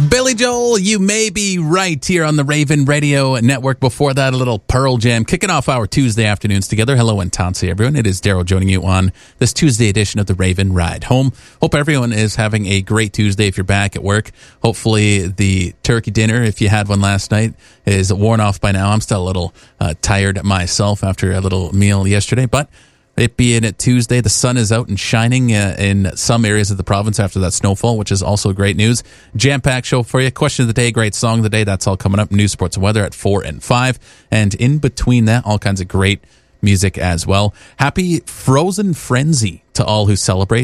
Billy Joel, You May Be Right here on the Raven Radio Network. Before that, a little Pearl Jam, kicking off our Tuesday afternoons together. Hello and Tansi, everyone. It is Daryl joining you on this Tuesday edition of the Raven Ride Home. Hope everyone is having a great Tuesday if you're back at work. Hopefully the turkey dinner, if you had one last night, is worn off by now. I'm still a little tired myself after a little meal yesterday, but it being at Tuesday, the sun is out and shining in some areas of the province after that snowfall, which is also great news. Jam-packed show for you. Question of the day, great song of the day. That's all coming up. News, sports, and weather at 4 and 5. And in between that, all kinds of great music as well. Happy Frozen Frenzy to all who celebrate.